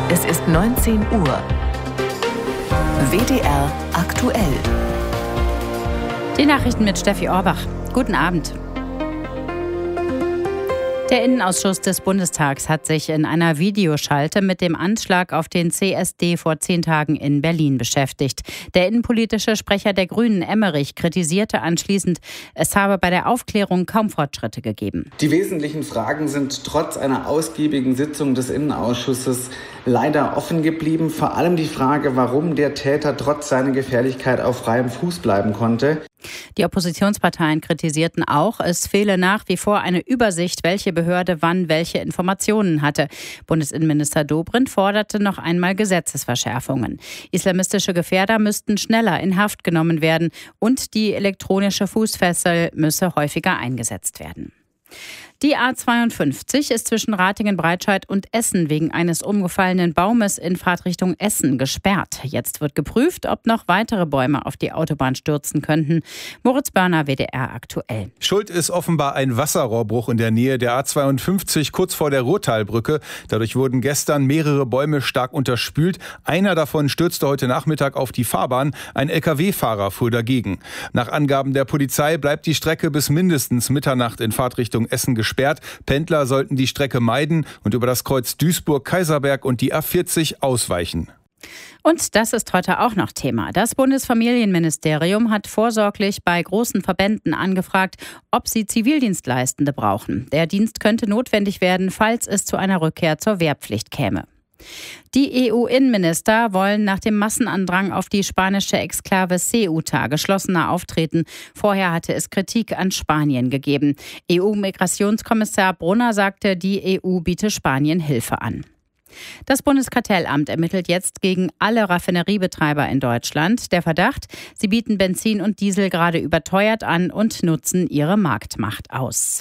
Es ist 19 Uhr. WDR aktuell. Die Nachrichten mit Steffi Orbach. Guten Abend. Der Innenausschuss des Bundestags hat sich in einer Videoschalte mit dem Anschlag auf den CSD vor 10 Tagen in Berlin beschäftigt. Der innenpolitische Sprecher der Grünen, Emmerich, kritisierte anschließend, es habe bei der Aufklärung kaum Fortschritte gegeben. Die wesentlichen Fragen sind trotz einer ausgiebigen Sitzung des Innenausschusses leider offen geblieben. Vor allem die Frage, warum der Täter trotz seiner Gefährlichkeit auf freiem Fuß bleiben konnte. Die Oppositionsparteien kritisierten auch, es fehle nach wie vor eine Übersicht, welche Behörde wann welche Informationen hatte. Bundesinnenminister Dobrindt forderte noch einmal Gesetzesverschärfungen. Islamistische Gefährder müssten schneller in Haft genommen werden und die elektronische Fußfessel müsse häufiger eingesetzt werden. Die A52 ist zwischen Ratingen-Breitscheid und Essen wegen eines umgefallenen Baumes in Fahrtrichtung Essen gesperrt. Jetzt wird geprüft, ob noch weitere Bäume auf die Autobahn stürzen könnten. Moritz Börner, WDR aktuell. Schuld ist offenbar ein Wasserrohrbruch in der Nähe der A52 kurz vor der Ruhrtalbrücke. Dadurch wurden gestern mehrere Bäume stark unterspült. Einer davon stürzte heute Nachmittag auf die Fahrbahn. Ein Lkw-Fahrer fuhr dagegen. Nach Angaben der Polizei bleibt die Strecke bis mindestens Mitternacht in Fahrtrichtung Essen gesperrt. Pendler sollten die Strecke meiden und über das Kreuz Duisburg-Kaiserberg und die A40 ausweichen. Und das ist heute auch noch Thema. Das Bundesfamilienministerium hat vorsorglich bei großen Verbänden angefragt, ob sie Zivildienstleistende brauchen. Der Dienst könnte notwendig werden, falls es zu einer Rückkehr zur Wehrpflicht käme. Die EU-Innenminister wollen nach dem Massenandrang auf die spanische Exklave Ceuta geschlossener auftreten. Vorher hatte es Kritik an Spanien gegeben. EU-Migrationskommissar Brunner sagte, die EU biete Spanien Hilfe an. Das Bundeskartellamt ermittelt jetzt gegen alle Raffineriebetreiber in Deutschland. Der Verdacht, sie bieten Benzin und Diesel gerade überteuert an und nutzen ihre Marktmacht aus.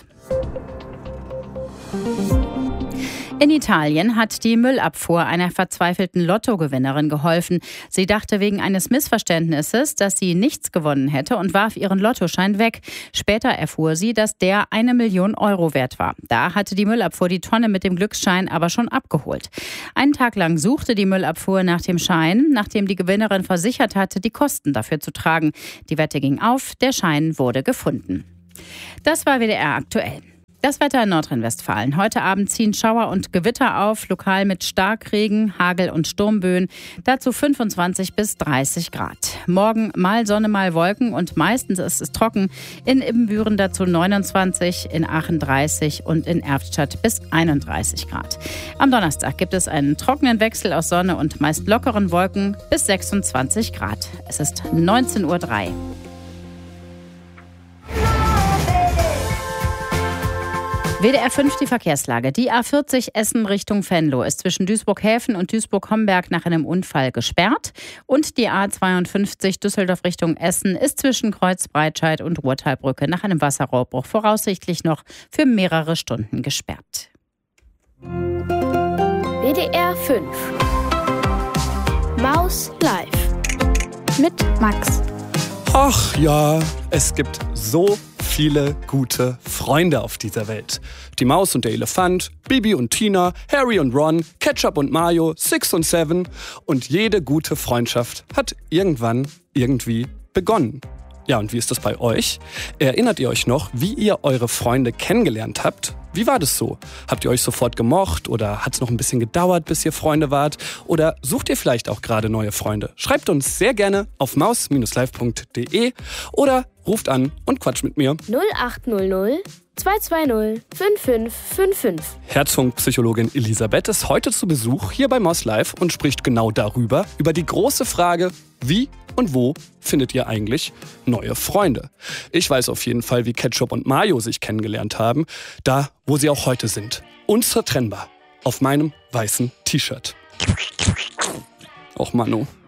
In Italien hat die Müllabfuhr einer verzweifelten Lottogewinnerin geholfen. Sie dachte wegen eines Missverständnisses, dass sie nichts gewonnen hätte und warf ihren Lottoschein weg. Später erfuhr sie, dass der 1 Million Euro wert war. Da hatte die Müllabfuhr die Tonne mit dem Glücksschein aber schon abgeholt. Einen Tag lang suchte die Müllabfuhr nach dem Schein, nachdem die Gewinnerin versichert hatte, die Kosten dafür zu tragen. Die Wette ging auf, der Schein wurde gefunden. Das war WDR aktuell. Das Wetter in Nordrhein-Westfalen. Heute Abend ziehen Schauer und Gewitter auf, lokal mit Starkregen, Hagel und Sturmböen. Dazu 25 bis 30 Grad. Morgen mal Sonne, mal Wolken und meistens ist es trocken. In Ibbenbüren dazu 29, in Aachen 30 und in Erftstadt bis 31 Grad. Am Donnerstag gibt es einen trockenen Wechsel aus Sonne und meist lockeren Wolken bis 26 Grad. Es ist 19:03 Uhr. WDR 5 die Verkehrslage. Die A40 Essen Richtung Venlo ist zwischen Duisburg-Häfen und Duisburg-Homberg nach einem Unfall gesperrt. Und die A52 Düsseldorf Richtung Essen ist zwischen Kreuz Breitscheid und Ruhrtalbrücke nach einem Wasserrohrbruch voraussichtlich noch für mehrere Stunden gesperrt. WDR 5 Maus live mit Max. Ach ja, es gibt so viele gute Freunde auf dieser Welt. Die Maus und der Elefant, Bibi und Tina, Harry und Ron, Ketchup und Mayo, Six und Seven. Und jede gute Freundschaft hat irgendwann irgendwie begonnen. Ja, und wie ist das bei euch? Erinnert ihr euch noch, wie ihr eure Freunde kennengelernt habt? Wie war das so? Habt ihr euch sofort gemocht oder hat es noch ein bisschen gedauert, bis ihr Freunde wart? Oder sucht ihr vielleicht auch gerade neue Freunde? Schreibt uns sehr gerne auf maus-live.de oder ruft an und quatscht mit mir. 0800 220 5555. Herzfunkpsychologin Elisabeth ist heute zu Besuch hier bei Maus Live und spricht genau darüber, über die große Frage, wie und wo findet ihr eigentlich neue Freunde? Ich weiß auf jeden Fall, wie Ketchup und Mayo sich kennengelernt haben, da, wo sie auch heute sind. Unzertrennbar. Auf meinem weißen T-Shirt. Och, Manu.